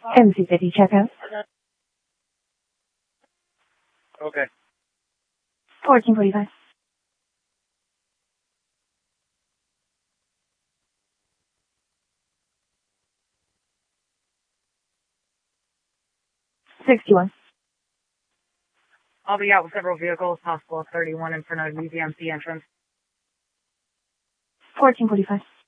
MC50 checkout. Okay. 1445. $61. I'll be out with several vehicles, possible 31 in front of UVMC entrance. 1445.